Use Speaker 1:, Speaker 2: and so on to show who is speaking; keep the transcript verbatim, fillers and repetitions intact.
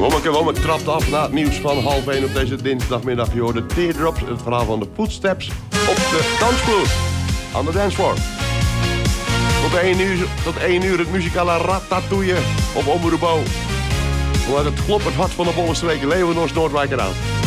Speaker 1: Wommeke Wommeke trapt af na het nieuws van half één op deze dinsdagmiddag. Je hoorde Teardrops, het verhaal van de Footsteps op de dansvloer. Aan de dancefloor. Tot één uur, tot één uur het muzikale ratatouille op Omroep O. Vanuit het kloppend hart van de Bollenstreken, Leeuwenhorst, Noordwijk en Oud.